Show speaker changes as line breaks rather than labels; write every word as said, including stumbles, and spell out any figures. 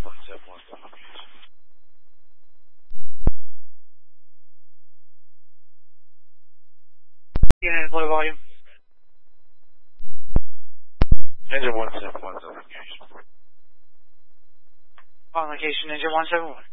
one seven one seven.
Unit low volume.
Engine one seven one seven.
On location, engine one seven one.